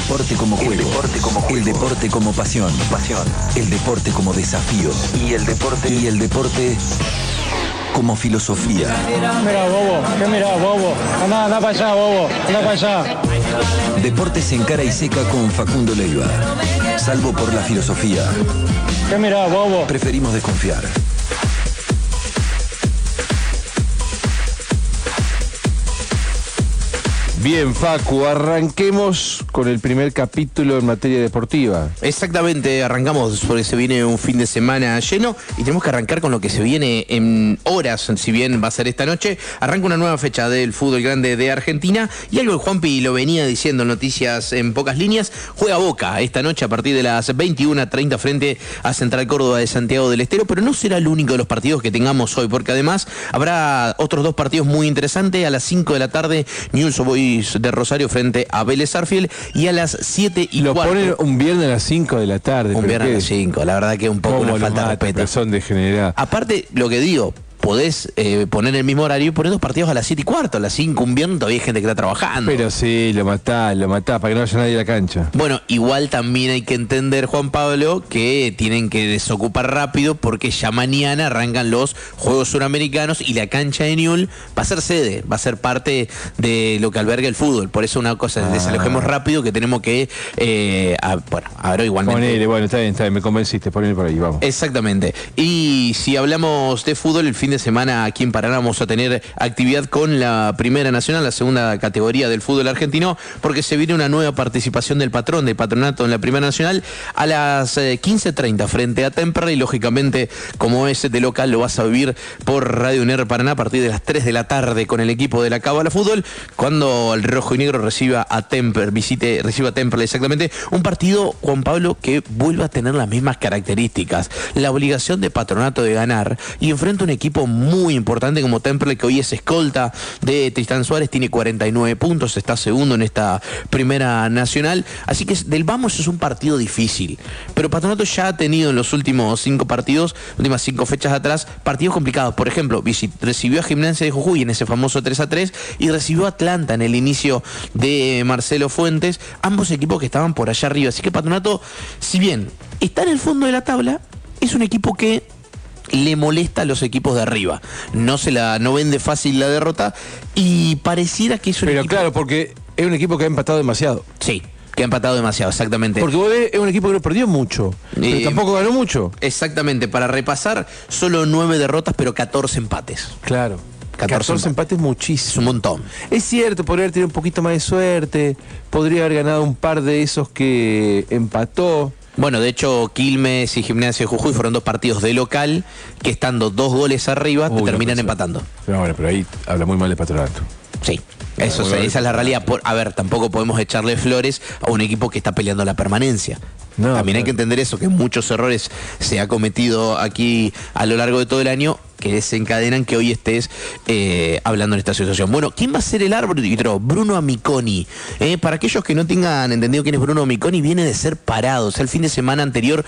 deporte como juego. El deporte como pasión. El deporte como desafío. Y el deporte como filosofía. Mira, bobo. ¿Qué mirá, bobo? Anda para allá, bobo. Anda para allá. Deportes en cara y seca con Facundo Leiva. Salvo por la filosofía. ¿Qué mirá, bobo? Preferimos desconfiar. Bien, Facu, arranquemos con el primer capítulo en materia deportiva. Exactamente, arrancamos porque se viene un fin de semana lleno y tenemos que arrancar con lo que se viene en horas, si bien va a ser esta noche. Arranca una nueva fecha del fútbol grande de Argentina y algo que Juanpi lo venía diciendo en noticias en pocas líneas, juega Boca esta noche a partir de las 21:30 frente a Central Córdoba de Santiago del Estero, pero no será el único de los partidos que tengamos hoy, porque además habrá otros dos partidos muy interesantes. A las 5 de la tarde, Newell's Old Boys de Rosario frente a Vélez Sarsfield, y a las 7:15. Lo ponen un viernes a las 5 de la tarde. Un viernes a las 5, la verdad que es un poco una falta de respeto. Son degenerados. Aparte, lo que digo, podés poner el mismo horario y poner dos partidos a las 7:15, a las 5, un viernes todavía hay gente que está trabajando. Pero sí, lo matás, para que no vaya nadie a la cancha. Bueno, igual también hay que entender, Juan Pablo, que tienen que desocupar rápido porque ya mañana arrancan los Juegos Suramericanos y la cancha de Newell's va a ser sede, va a ser parte de lo que alberga el fútbol. Por eso una cosa, desalojemos rápido que tenemos que, a ver, igualmente. Ponele, bueno, está bien, me convenciste, ponele por ahí, vamos. Exactamente. Y si hablamos de fútbol, el fin de semana aquí en Paraná vamos a tener actividad con la Primera Nacional, la segunda categoría del fútbol argentino, porque se viene una nueva participación del patrón de Patronato en la Primera Nacional a las 15:30 frente a Temperley. Lógicamente, como es de local, lo vas a vivir por Radio UNER Paraná a partir de las 3 de la tarde con el equipo de la Cábala Fútbol, cuando el rojo y negro reciba a Temperley, exactamente. Un partido, Juan Pablo, que vuelve a tener las mismas características, la obligación de Patronato de ganar, y enfrenta un equipo muy importante como Temperley, que hoy es escolta de Tristán Suárez, tiene 49 puntos, está segundo en esta Primera Nacional, así que del vamos es un partido difícil, pero Patronato ya ha tenido en los últimos 5 partidos, últimas 5 fechas atrás, partidos complicados. Por ejemplo, recibió a Gimnasia de Jujuy en ese famoso 3-3 y recibió a Atlanta en el inicio de Marcelo Fuentes, ambos equipos que estaban por allá arriba, así que Patronato, si bien está en el fondo de la tabla, es un equipo que le molesta a los equipos de arriba. No vende fácil la derrota y pareciera que es un Pero equipo... claro, porque es un equipo que ha empatado demasiado. Sí, que ha empatado demasiado, exactamente. Porque vos ves, es un equipo que no perdió mucho, pero tampoco ganó mucho. Exactamente, para repasar, solo 9 derrotas, pero 14 empates. Claro. 14 empates muchísimo. Es un montón. Es cierto, podría haber tenido un poquito más de suerte, podría haber ganado un par de esos que empató. Bueno, de hecho, Quilmes y Gimnasia de Jujuy fueron 2 partidos de local que, estando 2 goles arriba, te terminan empatando. Pero ahí habla muy mal de Patronato. Sí, esa es la realidad. A ver, tampoco podemos echarle flores a un equipo que está peleando la permanencia. No, también hay que entender eso, que muchos errores se ha cometido aquí a lo largo de todo el año que desencadenan que hoy estés hablando en esta situación. Bueno, ¿quién va a ser el árbitro? Bruno Amiconi. Para aquellos que no tengan entendido quién es Bruno Amiconi, viene de ser parado. O sea, el fin de semana anterior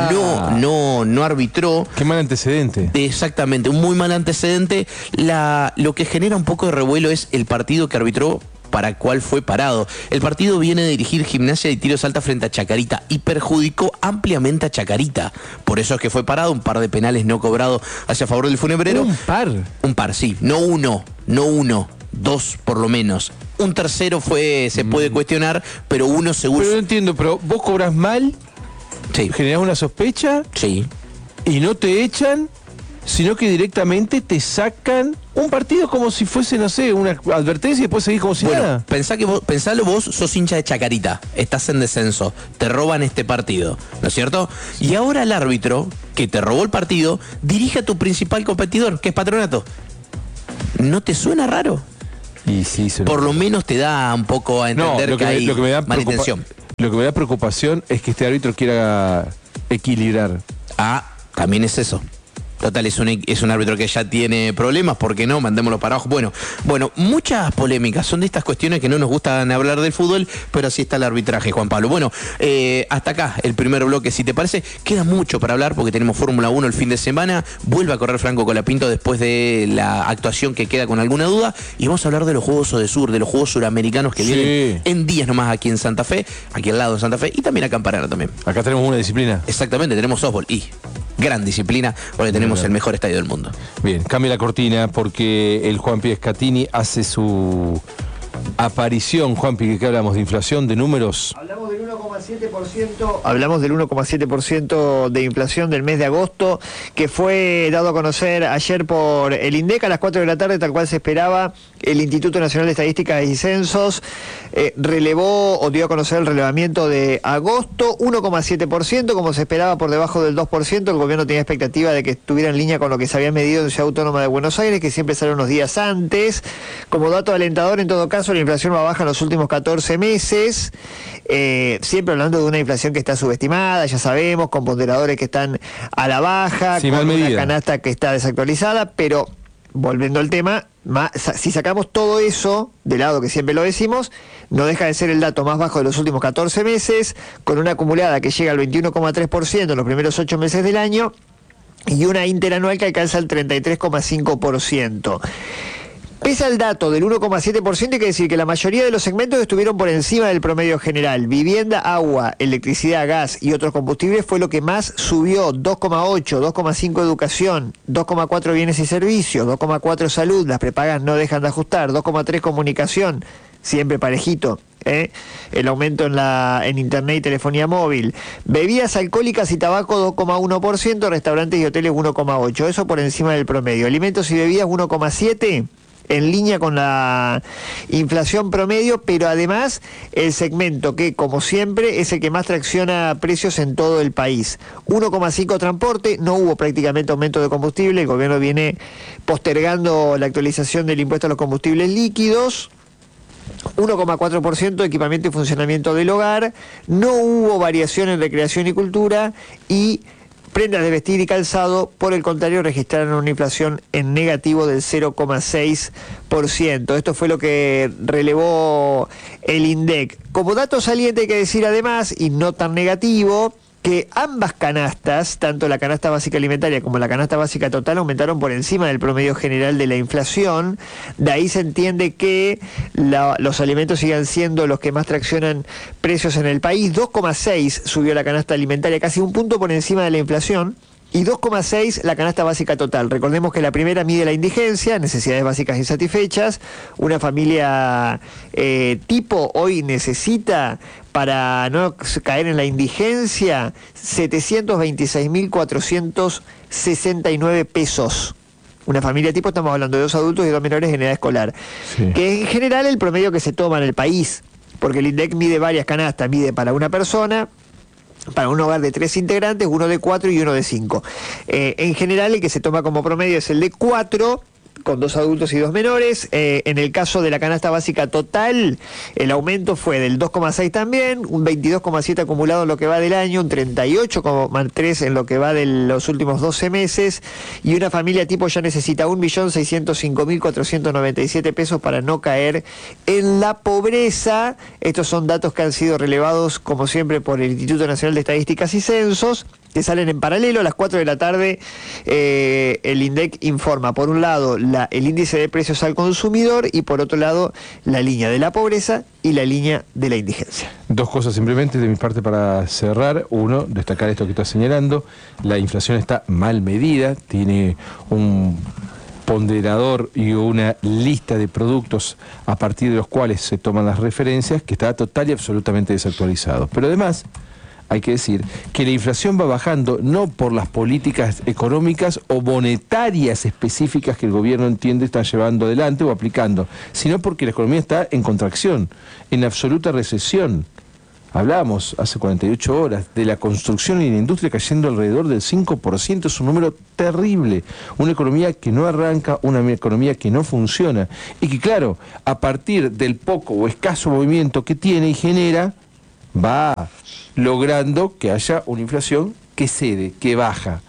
no arbitró. Qué mal antecedente. Exactamente, un muy mal antecedente. Lo que genera un poco de revuelo es el partido que arbitró, para cuál fue parado. El partido viene de dirigir Gimnasia de Tiro Salta frente a Chacarita y perjudicó ampliamente a Chacarita. Por eso es que fue parado, un par de penales no cobrados hacia favor del Funebrero. Un par, sí, no uno, 2 por lo menos. Un tercero se puede cuestionar, pero uno seguro. Pero no entiendo, pero vos cobras mal, sí, generás una sospecha, sí, y no te echan, sino que directamente te sacan un partido como si fuese, no sé, una advertencia y después seguís como si nada. Pensalo vos, sos hincha de Chacarita, estás en descenso, te roban este partido, ¿no es cierto? Y ahora el árbitro que te robó el partido dirige a tu principal competidor, que es Patronato. ¿No te suena raro? Y sí, por lo menos te da un poco a entender que hay mala intención. Lo que me da preocupación es que este árbitro quiera equilibrar. También es eso. Total, es un árbitro que ya tiene problemas, ¿por qué no? Mandémoslo para abajo. Bueno, muchas polémicas, son de estas cuestiones que no nos gustan hablar del fútbol, pero así está el arbitraje, Juan Pablo. Bueno, hasta acá el primer bloque, si te parece. Queda mucho para hablar porque tenemos Fórmula 1 el fin de semana, vuelve a correr Franco Colapinto después de la actuación que queda con alguna duda, y vamos a hablar de los Juegos Odesur, de los Juegos Suramericanos que vienen en días nomás aquí en Santa Fe, aquí al lado de Santa Fe, y también acá en Paraná también. Acá tenemos una disciplina. Exactamente, tenemos softball y gran disciplina, porque tenemos el mejor estadio del mundo. Bien, cambia la cortina porque el Juanpi Escatini hace su aparición. Juanpi, ¿qué hablamos? ¿De inflación, de números? Hablamos del 1,7%. Hablamos del 1,7% de inflación del mes de agosto, que fue dado a conocer ayer por el INDEC a las 4 de la tarde, tal cual se esperaba. El Instituto Nacional de Estadísticas y Censos relevó o dio a conocer el relevamiento de agosto, 1,7%, como se esperaba, por debajo del 2%. El gobierno tenía expectativa de que estuviera en línea con lo que se había medido en Ciudad Autónoma de Buenos Aires, que siempre sale unos días antes. Como dato alentador, en todo caso, la inflación va baja en los últimos 14 meses, siempre hablando de una inflación que está subestimada, ya sabemos, con ponderadores que están a la baja, sí, con una canasta que está desactualizada, pero volviendo al tema, si sacamos todo eso de lado, que siempre lo decimos, no deja de ser el dato más bajo de los últimos 14 meses, con una acumulada que llega al 21,3% en los primeros 8 meses del año y una interanual que alcanza el 33,5%. Pese al dato del 1,7%, hay que decir que la mayoría de los segmentos estuvieron por encima del promedio general. Vivienda, agua, electricidad, gas y otros combustibles fue lo que más subió, 2,8, 2,5 educación, 2,4 bienes y servicios, 2,4 salud, las prepagas no dejan de ajustar, 2,3 comunicación, siempre parejito. El aumento en internet y telefonía móvil. Bebidas alcohólicas y tabaco 2,1%, restaurantes y hoteles 1,8%, eso por encima del promedio. Alimentos y bebidas 1,7%. En línea con la inflación promedio, pero además el segmento que, como siempre, es el que más tracciona precios en todo el país. 1,5 transporte, no hubo prácticamente aumento de combustible, el gobierno viene postergando la actualización del impuesto a los combustibles líquidos. 1,4% equipamiento y funcionamiento del hogar, no hubo variación en recreación y cultura, y prendas de vestir y calzado, por el contrario, registraron una inflación en negativo del 0,6%. Esto fue lo que relevó el INDEC. Como dato saliente hay que decir además, y no tan negativo, que ambas canastas, tanto la canasta básica alimentaria como la canasta básica total, aumentaron por encima del promedio general de la inflación. De ahí se entiende que los alimentos sigan siendo los que más traccionan precios en el país. 2,6 subió la canasta alimentaria, casi un punto por encima de la inflación. Y 2,6 la canasta básica total. Recordemos que la primera mide la indigencia, necesidades básicas insatisfechas. Una familia tipo hoy necesita, para no caer en la indigencia, 726.469 pesos. Una familia tipo, estamos hablando de 2 adultos y 2 menores en edad escolar. Sí. Que es en general el promedio que se toma en el país, porque el INDEC mide varias canastas, mide para una persona, para un hogar de 3 integrantes, uno de 4 y uno de 5. En general el que se toma como promedio es el de 4, con 2 adultos y 2 menores. En el caso de la canasta básica total, el aumento fue del 2,6 también, un 22,7 acumulado en lo que va del año, un 38,3 en lo que va de los últimos 12 meses, y una familia tipo ya necesita 1.605.497 pesos para no caer en la pobreza. Estos son datos que han sido relevados, como siempre, por el Instituto Nacional de Estadísticas y Censos, que salen en paralelo. A las 4 de la tarde el INDEC informa, por un lado, el índice de precios al consumidor, y por otro lado, la línea de la pobreza y la línea de la indigencia. 2 cosas simplemente de mi parte para cerrar. Uno, destacar esto que estás señalando: la inflación está mal medida, tiene un ponderador y una lista de productos a partir de los cuales se toman las referencias, que está total y absolutamente desactualizado. Pero además, hay que decir que la inflación va bajando no por las políticas económicas o monetarias específicas que el gobierno entiende está llevando adelante o aplicando, sino porque la economía está en contracción, en absoluta recesión. Hablábamos hace 48 horas de la construcción y la industria cayendo alrededor del 5%, es un número terrible. Una economía que no arranca, una economía que no funciona, y que, claro, a partir del poco o escaso movimiento que tiene y genera, va logrando que haya una inflación que cede, que baja.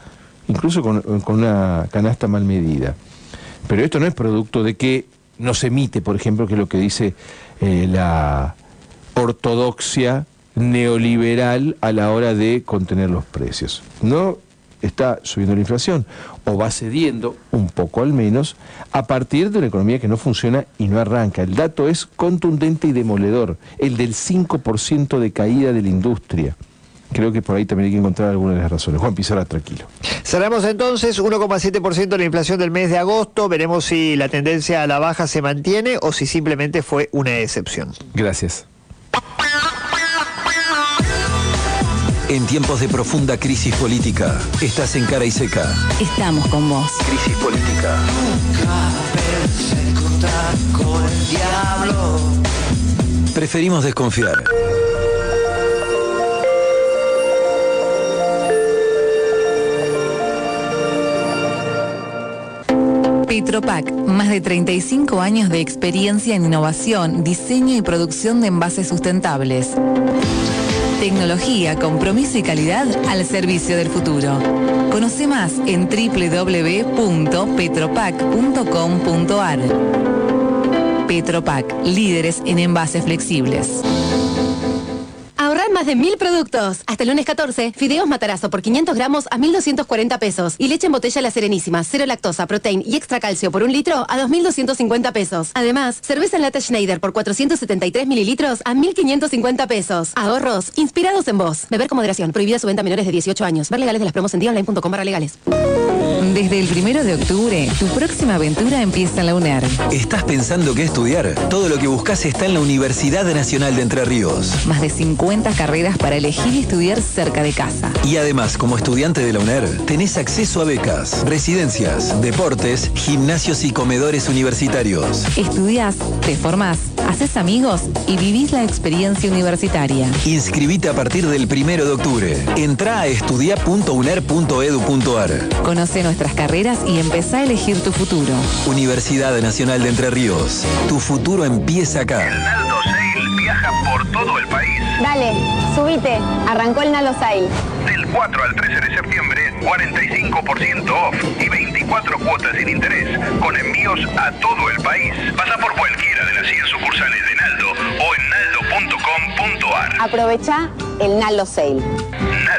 incluso con una canasta mal medida. Pero esto no es producto de que no se emite, por ejemplo, que es lo que dice la ortodoxia neoliberal a la hora de contener los precios. No está subiendo la inflación, o va cediendo, un poco al menos, a partir de una economía que no funciona y no arranca. El dato es contundente y demoledor, el del 5% de caída de la industria. Creo que por ahí también hay que encontrar algunas de las razones. Juan Pizarra, tranquilo. Cerramos entonces 1,7% la inflación del mes de agosto. Veremos si la tendencia a la baja se mantiene o si simplemente fue una excepción. Gracias. En tiempos de profunda crisis política, estás en Cara y Seca. Estamos con vos. Crisis política. Nunca pensé encontrar con el diablo. Preferimos desconfiar. Petropac, más de 35 años de experiencia en innovación, diseño y producción de envases sustentables. Tecnología, compromiso y calidad al servicio del futuro. Conoce más en www.petropac.com.ar. Petropac, líderes en envases flexibles. Ahorrar más de 1000 productos. Hasta el lunes 14, fideos Matarazo por 500 gramos a 1.240 pesos. Y leche en botella La Serenísima, cero lactosa, proteína y extra calcio por 1 litro a 2.250 pesos. Además, cerveza en lata Schneider por 473 mililitros a 1.550 pesos. Ahorros inspirados en vos. Beber con moderación. Prohibida su venta a menores de 18 años. Ver legales de las promos en dionline.com/legales. Desde el 1 de octubre, tu próxima aventura empieza en la UNER. ¿Estás pensando qué estudiar? Todo lo que buscas está en la Universidad Nacional de Entre Ríos. Más de 50 carreras para elegir y estudiar cerca de casa. Y además, como estudiante de la UNER, tenés acceso a becas, residencias, deportes, gimnasios y comedores universitarios. Estudiás, te formás, haces amigos y vivís la experiencia universitaria. Inscribite a partir del 1 de octubre. Entrá a estudia.uner.edu.ar. Conoce nuestras carreras y empezá a elegir tu futuro. Universidad Nacional de Entre Ríos. Tu futuro empieza acá. El Naldo Sale viaja por todo el país. Dale, subite. Arrancó el Naldo Sale. Del 4 al 13 de septiembre, 45% off y 24 cuotas sin interés, con envíos a todo el país. Pasa por cualquiera de las 100 sucursales de Naldo o en naldo.com.ar. Aprovecha el Naldo Sale.